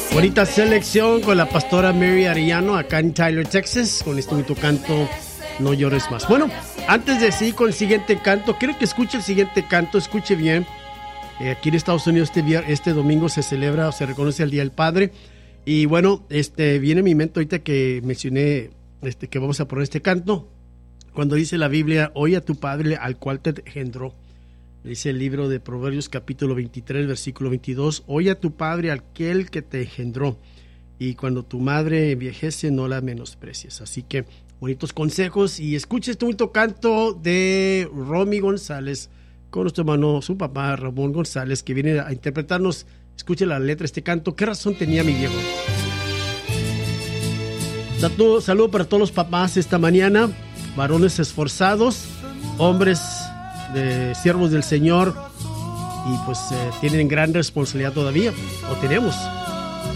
Bonita selección con la pastora Mary Arellano acá en Tyler, Texas, con este bonito canto, No llores más. Bueno, antes de seguir con el siguiente canto, quiero que escuche el siguiente canto, escuche bien. Aquí en Estados Unidos este domingo se celebra o se reconoce el Día del Padre. Y bueno, viene a mi mente ahorita que mencioné que vamos a poner este canto. Cuando dice la Biblia, oye a tu padre al cual te engendró. Dice el libro de Proverbios capítulo 23, versículo 22. Oye a tu padre aquel que te engendró. Y cuando tu madre envejece, no la menosprecies. Así que bonitos consejos. Y escuche este bonito canto de Romy González con nuestro hermano, su papá Ramón González, que viene a interpretarnos. Escuche la letra de este canto. ¿Qué razón tenía mi viejo? Saludo para todos los papás esta mañana, varones esforzados, hombres de siervos del Señor, y pues tienen gran responsabilidad todavía, o tenemos.